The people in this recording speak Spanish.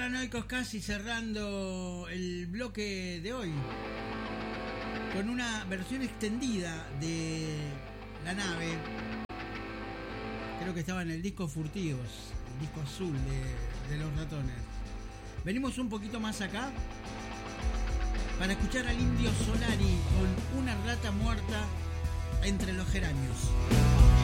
Paranoicos, casi cerrando el bloque de hoy con una versión extendida de La Nave. Creo que estaba en el disco Furtivos, el disco azul de Los Ratones. Venimos un poquito más acá para escuchar al Indio Solari con Una rata muerta entre los geranios.